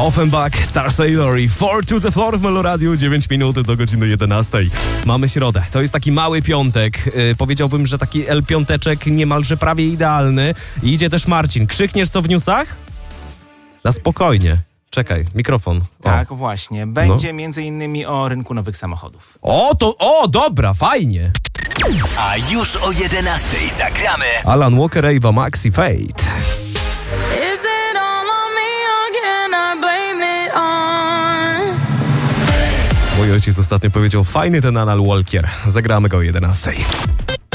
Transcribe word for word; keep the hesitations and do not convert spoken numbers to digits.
Offenbach, Star Sailor i Four to the Floor w Meloradiu. dziewięć minut do godziny jedenastej. Mamy środę. To jest taki mały piątek. Yy, powiedziałbym, że taki L-piąteczek niemalże prawie idealny. I idzie też Marcin. Krzykniesz co w newsach? Na spokojnie. Czekaj, mikrofon. O. Tak, właśnie. Będzie No. między innymi o rynku nowych samochodów. O, to, o, dobra, fajnie. A już o jedenastej zagramy Alan Walker, Ava Max i Fate. Is it all on me or can I blame it on? Mój ojciec ostatnio powiedział, fajny ten Alan Walker. Zagramy go o jedenastej.